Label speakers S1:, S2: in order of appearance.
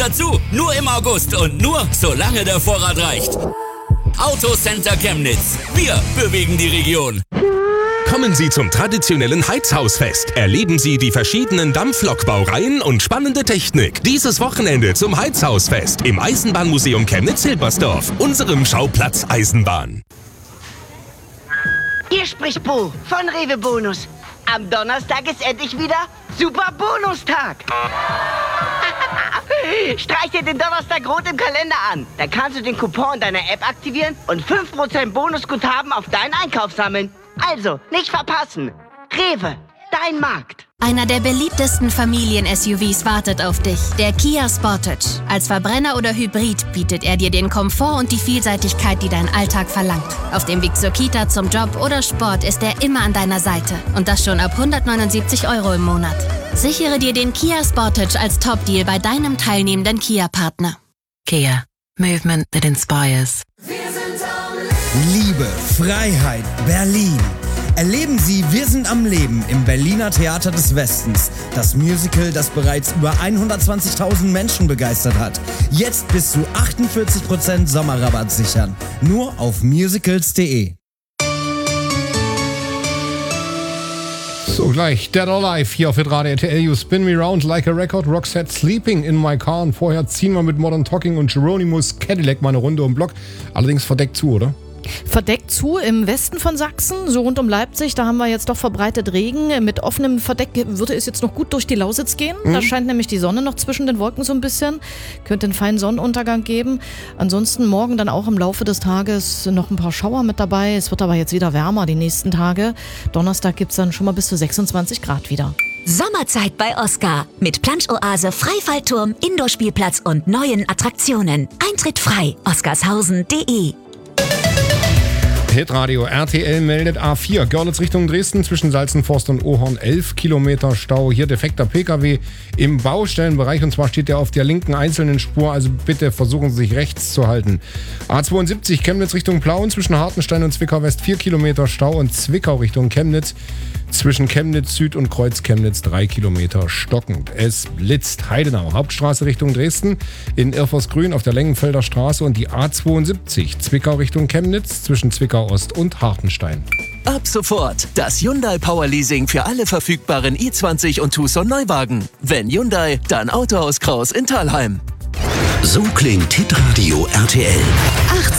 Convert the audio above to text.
S1: dazu. Nur im August und nur solange der Vorrat reicht. Autocenter Chemnitz. Wir bewegen die Region.
S2: Kommen Sie zum traditionellen Heizhausfest. Erleben Sie die verschiedenen Dampflokbaureihen und spannende Technik. Dieses Wochenende zum Heizhausfest im Eisenbahnmuseum Chemnitz-Hilbersdorf, unserem Schauplatz Eisenbahn.
S3: Hier spricht Bo von Rewe Bonus. Am Donnerstag ist endlich wieder Super Bonustag. Streich dir den Donnerstag rot im Kalender an. Dann kannst du den Coupon deiner App aktivieren und 5% Bonusguthaben auf deinen Einkauf sammeln. Also, nicht verpassen. Rewe, dein Markt.
S4: Einer der beliebtesten Familien-SUVs wartet auf dich, der Kia Sportage. Als Verbrenner oder Hybrid bietet er dir den Komfort und die Vielseitigkeit, die dein Alltag verlangt. Auf dem Weg zur Kita, zum Job oder Sport ist er immer an deiner Seite. Und das schon ab 179 € im Monat. Sichere dir den Kia Sportage als Top-Deal bei deinem teilnehmenden Kia-Partner.
S5: Kia. Movement that inspires.
S6: Liebe, Freiheit, Berlin. Erleben Sie Wir sind am Leben im Berliner Theater des Westens. Das Musical, das bereits über 120.000 Menschen begeistert hat. Jetzt bis zu 48% Sommerrabatt sichern. Nur auf musicals.de.
S7: So, gleich Dead or Alive hier auf Hitradio RTL. You spin me round like a record. Roxette Sleeping in my car. Und vorher ziehen wir mit Modern Talking und Geronimus Cadillac mal eine Runde um den Block. Allerdings verdeckt zu, oder?
S8: Verdeckt zu im Westen von Sachsen, so rund um Leipzig. Da haben wir jetzt doch verbreitet Regen. Mit offenem Verdeck würde es jetzt noch gut durch die Lausitz gehen. Da scheint nämlich die Sonne noch zwischen den Wolken so ein bisschen. Könnte einen feinen Sonnenuntergang geben. Ansonsten morgen dann auch im Laufe des Tages noch ein paar Schauer mit dabei. Es wird aber jetzt wieder wärmer die nächsten Tage. Donnerstag gibt es dann schon mal bis zu 26 Grad wieder.
S9: Sommerzeit bei Oscar. Mit Plansch-Oase, Freifallturm, Indoor-Spielplatz und neuen Attraktionen. Eintritt frei. oscarshausen.de.
S7: Hitradio RTL meldet A4. Görlitz Richtung Dresden zwischen Salzenforst und Ohorn 11 Kilometer Stau. Hier defekter PKW im Baustellenbereich und zwar steht der auf der linken einzelnen Spur. Also bitte versuchen Sie sich rechts zu halten. A72 Chemnitz Richtung Plauen zwischen Hartenstein und Zwickau West 4 Kilometer Stau und Zwickau Richtung Chemnitz zwischen Chemnitz Süd und Kreuz Chemnitz 3 Kilometer stockend. Es blitzt. Heidenau Hauptstraße Richtung Dresden in Irfersgrün auf der Lengenfelder Straße und die A72 Zwickau Richtung Chemnitz zwischen Zwickau Ost und Hartenstein.
S10: Ab sofort das Hyundai Power Leasing für alle verfügbaren i20 und Tucson Neuwagen. Wenn Hyundai, dann Autohaus Kraus in Thalheim.
S11: So klingt Hitradio RTL. 18